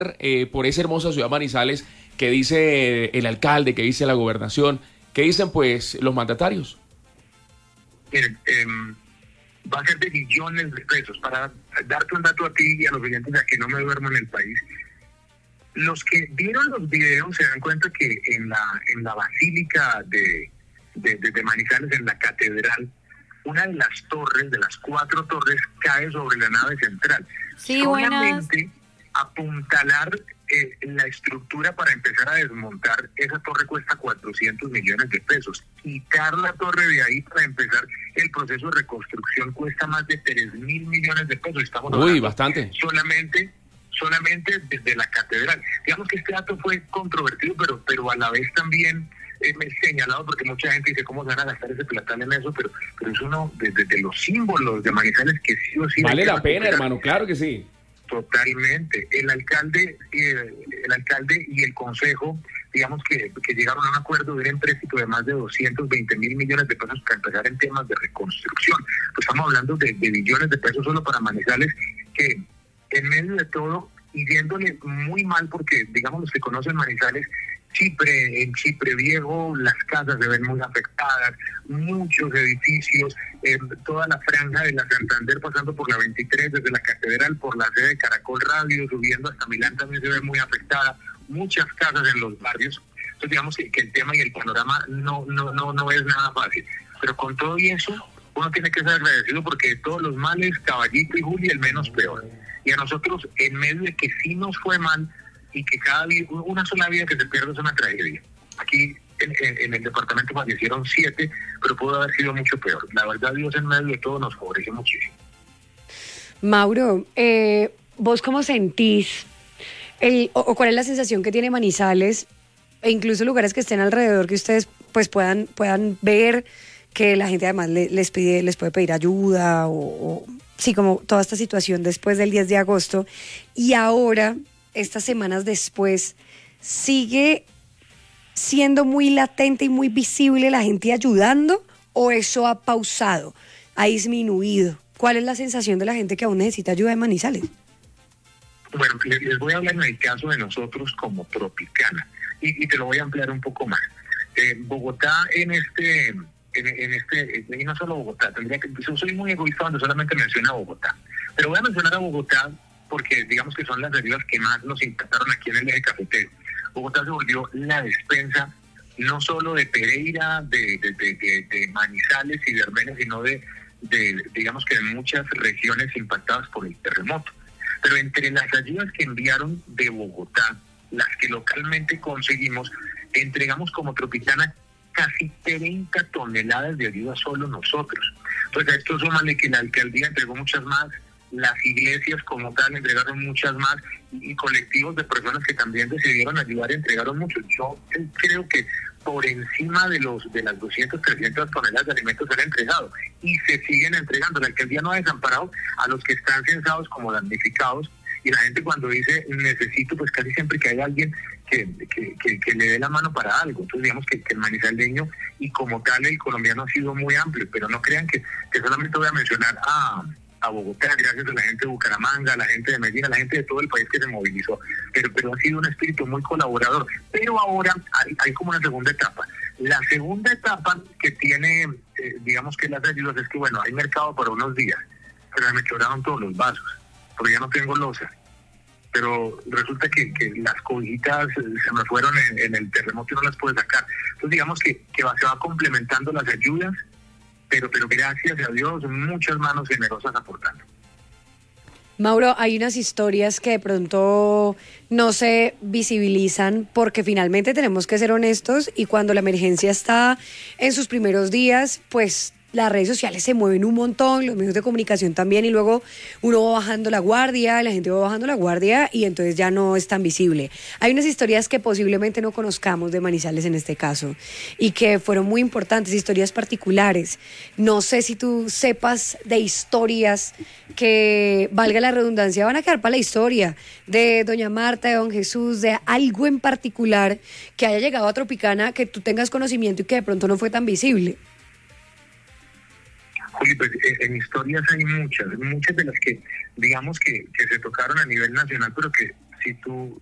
por esa hermosa ciudad Manizales, que dice el alcalde, que dice la gobernación, que dicen pues los mandatarios. Miren, va a ser de billones de pesos. Para darte un dato a ti y a los oyentes, a que no me duermo en el país, los que vieron los videos se dan cuenta que en la basílica de Manizales, en la catedral, una de las torres, de las 4 torres, cae sobre la nave central. Sí, solamente buenas. Apuntalar la estructura para empezar a desmontar esa torre cuesta 400 millones de pesos. Quitar la torre de ahí para empezar el proceso de reconstrucción cuesta más de 3.000 millones de pesos. Estamos hablando Bastante. Solamente desde la catedral. Digamos que este dato fue controvertido, pero a la vez también señalado, porque mucha gente dice cómo se van a gastar ese platán en eso, pero es uno de los símbolos de Manizales que sí o sí vale la pena, hermano, claro que sí. Totalmente. El alcalde y el consejo, digamos que llegaron a un acuerdo de un empréstito de más de 220.000 millones de pesos para empezar en temas de reconstrucción. Pues estamos hablando de billones de pesos solo para Manizales, que en medio de todo, y viéndole muy mal, porque digamos los que conocen Manizales, en Chipre Viejo las casas se ven muy afectadas, muchos edificios, toda la franja de la Santander pasando por la 23, desde la catedral, por la sede de Caracol Radio, subiendo hasta Milán también se ve muy afectada, muchas casas en los barrios. Entonces digamos que el tema y el panorama no es nada fácil, pero con todo y eso uno tiene que ser agradecido, porque de todos los males, Caballito y Juli el menos peor. Y a nosotros, en medio de que sí nos fue mal, y que una sola vida que se pierde es una tragedia. Aquí en el departamento fallecieron 7, pero pudo haber sido mucho peor. La verdad, Dios en medio de todo nos favorece muchísimo. Mauro, ¿vos cómo sentís o cuál es la sensación que tiene Manizales e incluso lugares que estén alrededor, que ustedes pues puedan ver que la gente además les puede pedir ayuda o sí, como toda esta situación después del 10 de agosto y ahora, estas semanas después, sigue siendo muy latente y muy visible la gente ayudando, o eso ha pausado, ha disminuido? ¿Cuál es la sensación de la gente que aún necesita ayuda de Manizales? Bueno, les voy a hablar en el caso de nosotros como Tropicana, y te lo voy a ampliar un poco más. Bogotá y no solo Bogotá, yo soy muy egoísta cuando solamente menciono a Bogotá, pero voy a mencionar a Bogotá porque digamos que son las heridas que más nos impactaron aquí en el eje cafetero. Bogotá se volvió la despensa no solo de Pereira, de Manizales y de Armenia, sino digamos que de muchas regiones impactadas por el terremoto. Pero entre las ayudas que enviaron de Bogotá, las que localmente conseguimos, entregamos como Tropicana casi 30 toneladas de ayuda solo nosotros. Entonces a esto súmale que la alcaldía entregó muchas más, las iglesias como tal entregaron muchas más, y colectivos de personas que también decidieron ayudar entregaron mucho. Yo creo que por encima de las 200, 300 toneladas de alimentos se han entregado y se siguen entregando. La alcaldía no ha desamparado a los que están censados como damnificados, y la gente cuando dice necesito, pues casi siempre que hay alguien que le dé la mano para algo. Entonces digamos que el manizaleño y como tal el colombiano ha sido muy amplio, pero no crean que solamente voy a mencionar a Bogotá, gracias a la gente de Bucaramanga, a la gente de Medellín, a la gente de todo el país que se movilizó, pero ha sido un espíritu muy colaborador. Pero ahora hay como una segunda etapa. La segunda etapa que tiene, digamos que las ayudas, es que bueno, hay mercado para unos días, pero me quebraron todos los vasos, porque ya no tengo loza. Pero resulta que las cobijitas se me fueron en el terremoto y no las puedo sacar. Entonces digamos que se va complementando las ayudas, pero gracias a Dios, muchas manos generosas aportando. Mauro, hay unas historias que de pronto no se visibilizan porque finalmente tenemos que ser honestos, y cuando la emergencia está en sus primeros días, pues las redes sociales se mueven un montón, los medios de comunicación también, y luego uno va bajando la guardia, la gente va bajando la guardia y entonces ya no es tan visible. Hay unas historias que posiblemente no conozcamos de Manizales en este caso y que fueron muy importantes, historias particulares. No sé si tú sepas de historias que, valga la redundancia, van a quedar para la historia, de doña Marta, de don Jesús, de algo en particular que haya llegado a Tropicana, que tú tengas conocimiento y que de pronto no fue tan visible. Juli, pues en historias hay muchas de las que digamos que se tocaron a nivel nacional, pero que si tú